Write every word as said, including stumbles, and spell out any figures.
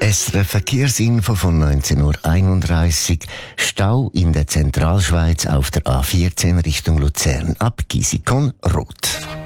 S R F Verkehrsinfo von neunzehn Uhr einunddreißig. Stau in der Zentralschweiz auf der A vierzehn Richtung Luzern ab Gisikon rot.